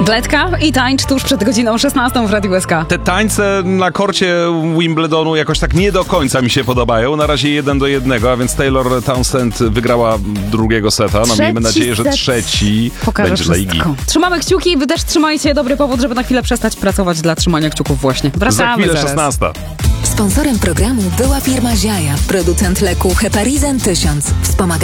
Bledka i tańcz tuż przed godziną 16 w Radiu SK. Te tańce na korcie Wimbledonu jakoś tak nie do końca mi się podobają. Na razie 1-1, a więc Taylor Townsend wygrała drugiego seta. No miejmy nadzieję, że trzeci będzie dla Igi. Trzymamy kciuki, wy też trzymajcie. Dobry powód, żeby na chwilę przestać pracować dla trzymania kciuków właśnie. Wracamy za chwilę zaraz. 16. Sponsorem programu była firma Ziaja, producent leku Heparizan 1000. Wspomaga